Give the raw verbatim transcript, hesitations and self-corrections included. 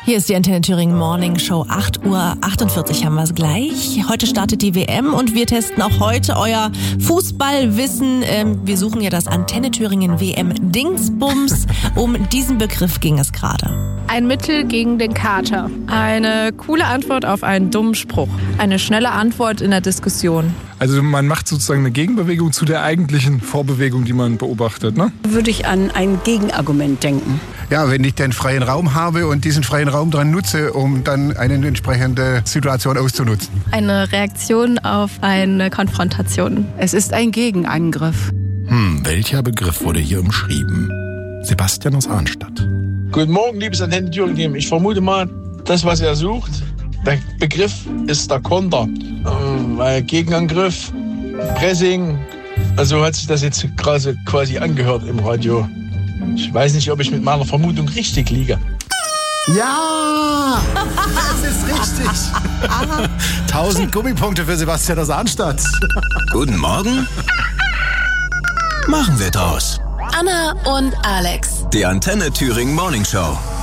Hier ist die Antenne Thüringen Morning Show. acht Uhr achtundvierzig haben wir es gleich. Heute startet die W M und wir testen auch heute euer Fußballwissen. Ähm, wir suchen ja das Antenne Thüringen W M Dingsbums. Um diesen Begriff ging es gerade. Ein Mittel gegen den Kater. Eine coole Antwort auf einen dummen Spruch. Eine schnelle Antwort in der Diskussion. Also man macht sozusagen eine Gegenbewegung zu der eigentlichen Vorbewegung, die man beobachtet, ne? Würde ich an ein Gegenargument denken. Ja, wenn ich den freien Raum habe und diesen freien Raum dann nutze, um dann eine entsprechende Situation auszunutzen. Eine Reaktion auf eine Konfrontation. Es ist ein Gegenangriff. Hm, welcher Begriff wurde hier umschrieben? Sebastian aus Arnstadt. Guten Morgen, liebes Antenne Thüringen. Ich vermute mal, das, was er sucht, der Begriff ist der Konter. Ähm, weil Gegenangriff, Pressing, also hat sich das jetzt gerade quasi angehört im Radio. Ich weiß nicht, ob ich mit meiner Vermutung richtig liege. Ja! Das ist richtig! Tausend Gummipunkte für Sebastian aus Arnstadt. Guten Morgen. Machen wir draus. Anna und Alex. Die Antenne Thüringen Morning Show.